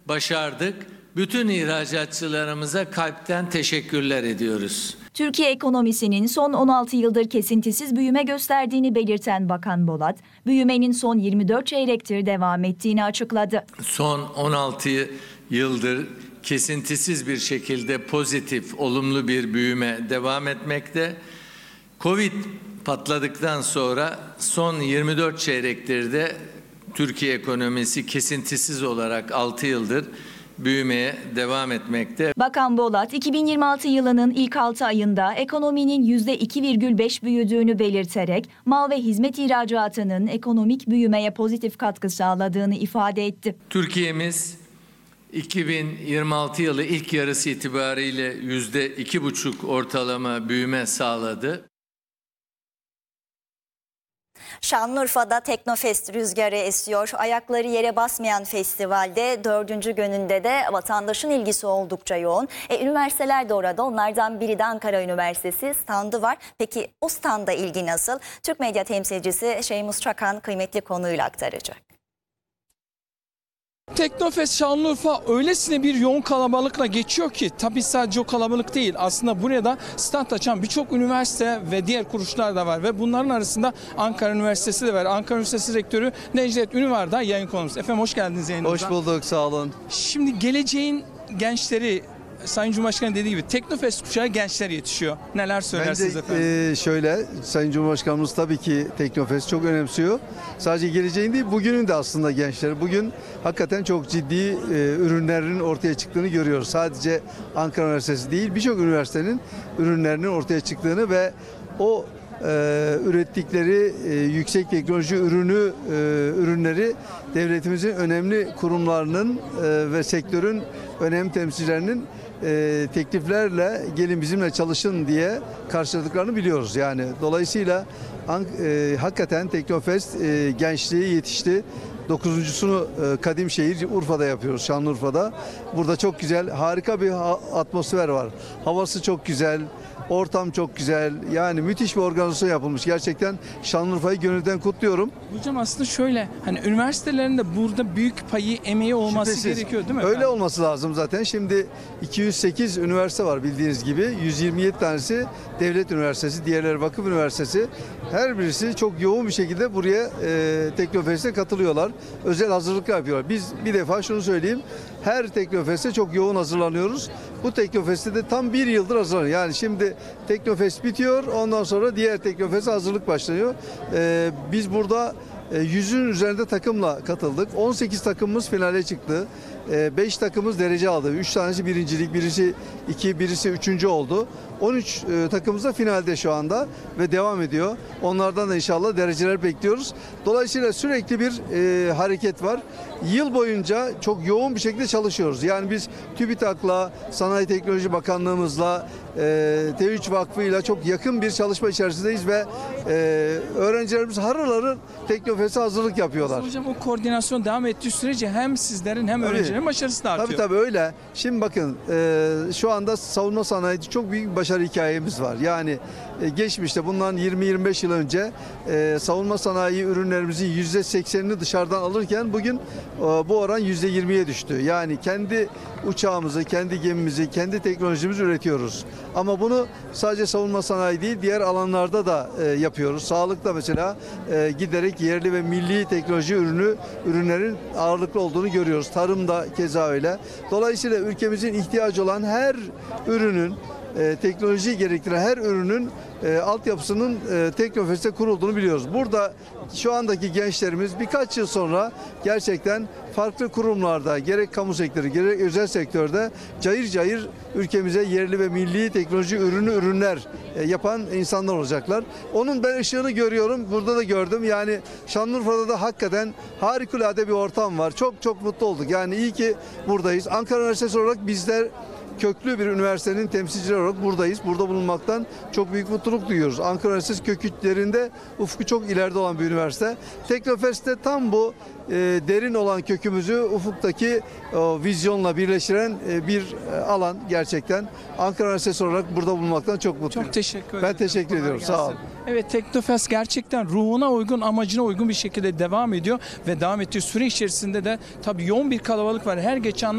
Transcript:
başardık. Bütün ihracatçılarımıza kalpten teşekkürler ediyoruz. Türkiye ekonomisinin son 16 yıldır kesintisiz büyüme gösterdiğini belirten Bakan Bolat, büyümenin son 24 çeyrektir devam ettiğini açıkladı. Son 16 yıldır kesintisiz bir şekilde pozitif, olumlu bir büyüme devam etmekte. Covid patladıktan sonra son 24 çeyrektir de Türkiye ekonomisi kesintisiz olarak 6 yıldır büyümeye devam etmekte. Bakan Bolat, 2026 yılının ilk 6 ayında ekonominin %2,5 büyüdüğünü belirterek mal ve hizmet ihracatının ekonomik büyümeye pozitif katkı sağladığını ifade etti. Türkiye'miz 2026 yılı ilk yarısı itibariyle %2,5 ortalama büyüme sağladı. Şanlıurfa'da Teknofest rüzgarı esiyor. Ayakları yere basmayan festivalde 4. gününde de vatandaşın ilgisi oldukça yoğun. Üniversiteler de orada. Onlardan biri de Ankara Üniversitesi standı var. Peki o standa ilgi nasıl? Türk medya temsilcisi Şeymus Çakan kıymetli konuyla aktaracak. Teknofest Şanlıurfa öylesine bir yoğun kalabalıkla geçiyor ki tabii sadece o kalabalık değil. Aslında buraya da stand açan birçok üniversite ve diğer kuruluşlar da var ve bunların arasında Ankara Üniversitesi de var. Ankara Üniversitesi Rektörü Necdet Ünüvar da yayın konuğumuz. Efendim hoş geldiniz yayınımıza. Hoş bulduk, sağ olun. Şimdi geleceğin gençleri, Sayın Cumhurbaşkanı dediği gibi Teknofest kuşağı gençler yetişiyor. Neler söylersiniz efendim? Şöyle, Sayın Cumhurbaşkanımız tabii ki Teknofest çok önemsiyor. Sadece geleceğin değil, bugünün de aslında gençleri. Bugün hakikaten çok ciddi ürünlerin ortaya çıktığını görüyoruz. Sadece Ankara Üniversitesi değil, birçok üniversitenin ürünlerinin ortaya çıktığını ve o ürettikleri yüksek teknoloji ürünleri devletimizin önemli kurumlarının ve sektörün önemli temsilcilerinin tekliflerle gelin bizimle çalışın diye karşıladıklarını biliyoruz. Yani dolayısıyla hakikaten Teknofest gençliği yetişti. 9.sunu Kadimşehir Urfa'da yapıyoruz, Şanlıurfa'da. Burada çok güzel, harika bir atmosfer var. Havası çok güzel, ortam çok güzel. Yani müthiş bir organizasyon yapılmış. Gerçekten Şanlıurfa'yı gönülden kutluyorum. Hocam aslında şöyle, hani üniversitelerin de burada büyük payı, emeği olması Şüphesiz gerekiyor değil mi? Öyle efendim? olması lazım zaten. Şimdi 208 üniversite var bildiğiniz gibi. 127 tanesi devlet üniversitesi, diğerleri vakıf üniversitesi. Her birisi çok yoğun bir şekilde buraya Teknofest'e katılıyorlar. Özel hazırlıklar yapıyorlar. Biz bir defa şunu söyleyeyim. Her Teknofest'e çok yoğun hazırlanıyoruz. Bu Teknofest'te de tam bir yıldır hazırlanıyor. Yani şimdi Teknofest bitiyor. Ondan sonra diğer Teknofest'e hazırlık başlıyor. Biz burada 100'ün üzerinde takımla katıldık. 18 takımımız finale çıktı. 5 takımımız derece aldı. 3 tanesi birincilik, birisi 2, birisi 3. oldu. 13 takımımız da finalde şu anda ve devam ediyor. Onlardan da inşallah dereceler bekliyoruz. Dolayısıyla sürekli bir hareket var. Yıl boyunca çok yoğun bir şekilde çalışıyoruz. Yani biz TÜBİTAK'la, Sanayi Teknoloji Bakanlığımızla, T3 Vakfı'yla çok yakın bir çalışma içerisindeyiz ve öğrencilerimiz harıl harıl Teknofest'e hazırlık yapıyorlar. Hocam o koordinasyon devam ettiği sürece hem sizlerin hem öğrencilerin başarısı da artıyor. Tabii öyle. Şimdi bakın şu anda savunma sanayide çok büyük bir başarı hikayemiz var. Yani geçmişte bundan 20-25 yıl önce savunma sanayi ürünlerimizin %80'ini dışarıdan alırken bugün bu oran %20'ye düştü. Yani kendi uçağımızı, kendi gemimizi, kendi teknolojimizi üretiyoruz. Ama bunu sadece savunma sanayi değil, diğer alanlarda da yapıyoruz. Sağlıkta mesela giderek yerli ve milli teknoloji ürünlerin ağırlıklı olduğunu görüyoruz. Tarımda keza öyle. Dolayısıyla ülkemizin ihtiyacı olan her ürünün, teknoloji gerektiren her ürünün altyapısının Teknofest'te kurulduğunu biliyoruz. Burada şu andaki gençlerimiz birkaç yıl sonra gerçekten farklı kurumlarda gerek kamu sektörü gerek özel sektörde cayır cayır ülkemize yerli ve milli teknoloji ürünler yapan insanlar olacaklar. Onun ben ışığını görüyorum. Burada da gördüm. Yani Şanlıurfa'da da hakikaten harikulade bir ortam var. Çok çok mutlu olduk. Yani iyi ki buradayız. Ankara Üniversitesi olarak bizler köklü bir üniversitenin temsilcileri olarak buradayız. Burada bulunmaktan çok büyük mutluluk duyuyoruz. Ankara Üniversitesi köklerinde ufku çok ileride olan bir üniversite. Teknofest'te tam bu derin olan kökümüzü ufuktaki vizyonla birleştiren bir alan gerçekten. Ankara Üniversitesi olarak burada bulunmaktan çok mutluyum. Çok teşekkür ederim. Ben teşekkür ediyorum. Sağ olun. Evet, Teknofest gerçekten ruhuna uygun, amacına uygun bir şekilde devam ediyor ve devam ettiği süre içerisinde de tabii yoğun bir kalabalık var. Her geçen